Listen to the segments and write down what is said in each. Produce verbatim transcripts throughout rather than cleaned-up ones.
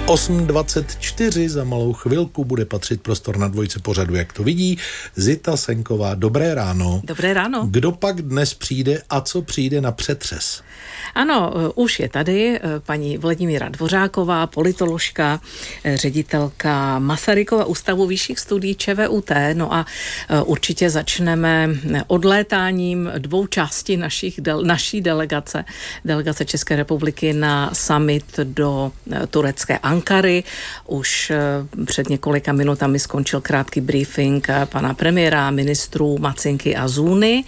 osm dvacet čtyři, za malou chvilku bude patřit prostor na dvojce pořadu, jak to vidí Zita Senková. Dobré ráno. Dobré ráno. Kdo pak dnes přijde a co přijde na přetřes? Ano, už je tady paní Vladimíra Dvořáková, politoložka, ředitelka Masarykova ústavu vyšších studií ČVUT. No a určitě začneme odlétáním dvou částí našich, naší delegace, delegace České republiky na summit do turecké Ankary. Už před několika minutami skončil krátký briefing pana premiéra, ministrů Macinky a Zůny.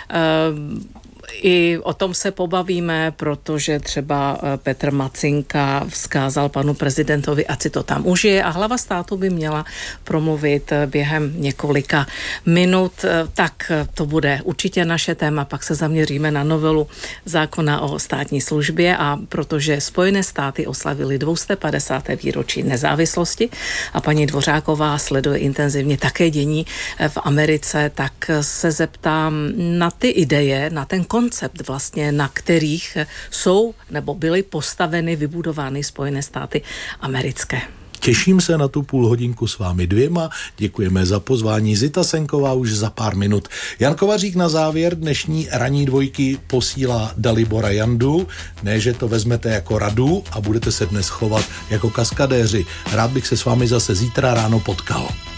I o tom se pobavíme, protože třeba Petr Macinka vzkázal panu prezidentovi, ať si to tam užije, a hlava státu by měla promluvit během několika minut. Tak to bude určitě naše téma, pak se zaměříme na novelu zákona o státní službě, a protože Spojené státy oslavily dvě stě padesáté výročí nezávislosti a paní Dvořáková sleduje intenzivně také dění v Americe, tak se zeptám na ty ideje, na ten koncept vlastně, na kterých jsou nebo byly postaveny, vybudovány Spojené státy americké. Těším se na tu půl hodinku s vámi dvěma. Děkujeme za pozvání. Zita Senková už za pár minut. Jan Kovařík na závěr dnešní ranní dvojky posílá Dalibora Jandu. Ne, že to vezmete jako radu a budete se dnes chovat jako kaskadéři. Rád bych se s vámi zase zítra ráno potkal.